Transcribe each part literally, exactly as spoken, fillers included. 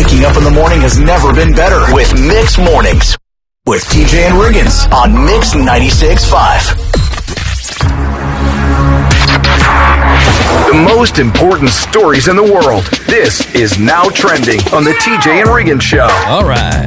Waking up in the morning has never been better with Mix Mornings with T J and Riggins on Mix ninety-six point five. The most important stories in the world. This is Now Trending on the T J and Riggins Show. All right.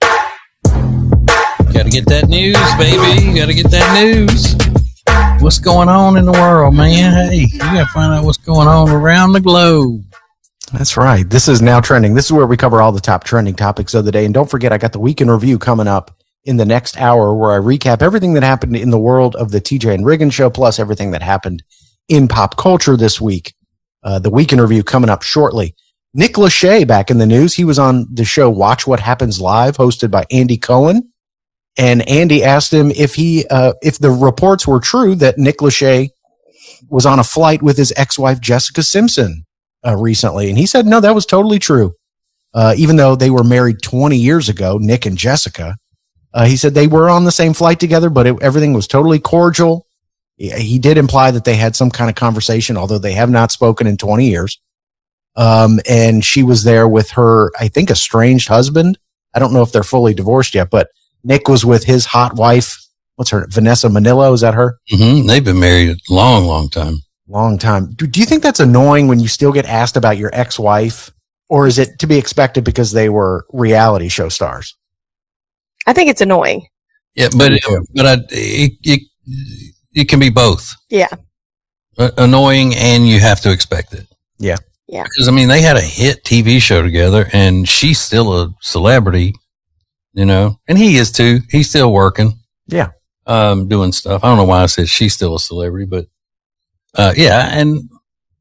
Gotta get that news, baby. Gotta get that news. What's going on in the world, man? Hey, you gotta find out what's going on around the globe. That's right. This is Now Trending. This is where we cover all the top trending topics of the day. And don't forget, I got the Week in Review coming up in the next hour where I recap everything that happened in the world of the T J and Riggins Show, plus everything that happened in pop culture this week. Uh, the Week in Review coming up shortly. Nick Lachey back in the news. He was on the show Watch What Happens Live, hosted by Andy Cohen. And Andy asked him if he, uh, if the reports were true that Nick Lachey was on a flight with his ex-wife Jessica Simpson uh, recently. And he said, no, that was totally true. Uh, even though they were married twenty years ago, Nick and Jessica, uh, he said they were on the same flight together, but it, everything was totally cordial. He did imply that they had some kind of conversation, although they have not spoken in twenty years. Um, and she was there with her, I think, estranged husband. I don't know if they're fully divorced yet, but Nick was with his hot wife. What's her? Vanessa Manillo. Is that her? Mm-hmm. They've been married a long, long time. Long time. Do, do you think that's annoying when you still get asked about your ex-wife? Or is it to be expected because they were reality show stars? I think it's annoying. Yeah, but it, but I, it, it, it can be both. Yeah. Uh, annoying, and you have to expect it. Yeah. Yeah. Because, I mean, they had a hit T V show together, and she's still a celebrity. You know, and he is too. He's still working. Yeah. Um, doing stuff. I don't know why I said she's still a celebrity, but, uh, yeah. And,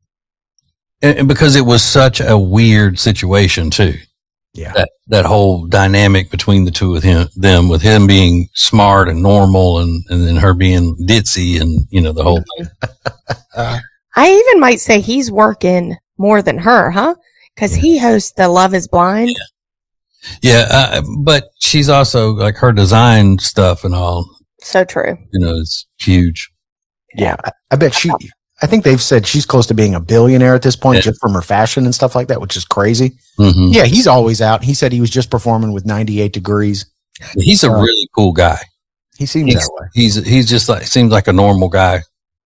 and because it was such a weird situation too. Yeah. That, that whole dynamic between the two of him, them with him being smart and normal and, and then her being ditzy and, you know, the whole thing. I even might say he's working more than her, huh? Cause he hosts the Love is Blind. Yeah. Yeah, uh, but she's also like her design stuff and all. So true. You know, it's huge. Yeah, I, I bet she. I think they've said she's close to being a billionaire at this point, Yeah. just from her fashion and stuff like that, which is crazy. Mm-hmm. Yeah, he's always out. He said he was just performing with ninety-eight degrees. He's a Uh, really cool guy. He seems He's, that way. he's he's just like seems like a normal guy.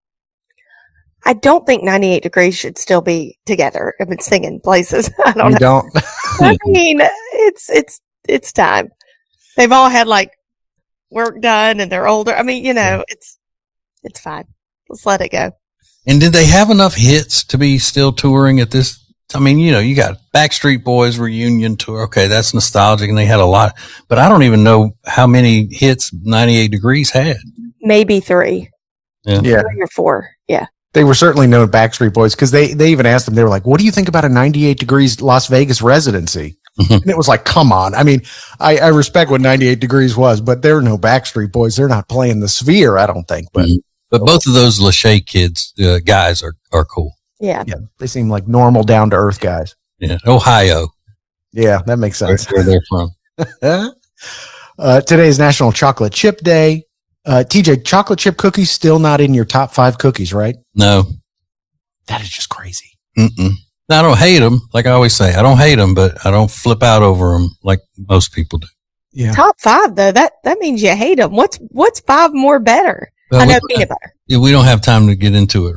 I don't think ninety-eight degrees should still be together. I've been singing places. I don't You know. don't. I mean, it's, it's, it's time. They've all had like work done and they're older. I mean, you know, it's, it's fine. Let's let it go. And did they have enough hits to be still touring at this? I mean, you know, you got Backstreet Boys reunion tour. Okay, that's nostalgic, and they had a lot. But I don't even know how many hits ninety-eight degrees had. Maybe three, Yeah. Yeah, three or four. Yeah. they were certainly known Backstreet Boys because they they even asked them. They were like, "What do you think about a ninety-eight degrees Las Vegas residency?" And it was like, "Come on!" I mean, I, I respect what ninety-eight degrees was, but they're no Backstreet Boys. They're not playing the Sphere, I don't think. But Mhm. But both of those Lachey kids, uh, guys are, are cool. Yeah. yeah, they seem like normal, down to earth guys. Yeah. Ohio. Yeah, that makes That's sense. where they're from. uh, today is National Chocolate Chip Day. Uh, T J, chocolate chip cookies still not in your top five cookies, right? No. That is just crazy. Mm-mm. I don't hate them. Like I always say, I don't hate them, but I don't flip out over them like most people do. Yeah. Top five though. That, that means you hate them. What's, what's five more better? Well, I know we, peanut butter. we don't have time to get into it